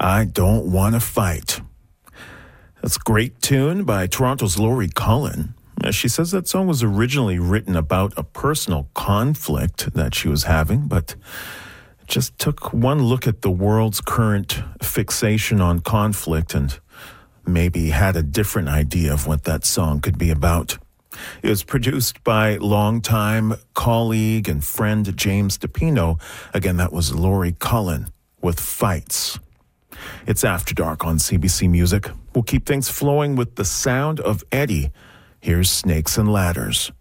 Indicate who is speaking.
Speaker 1: I Don't Want to Fight. That's a great tune by Toronto's Laurie Cullen. She says that song was originally written about a personal conflict that she was having, but just took one look at the world's current fixation on conflict and maybe had a different idea of what that song could be about. It was produced by longtime colleague and friend James DePino. Again, that was Laurie Cullen with Fights. It's After Dark on CBC Music. We'll keep things flowing with the sound of Eddie. Here's Snakes and Ladders.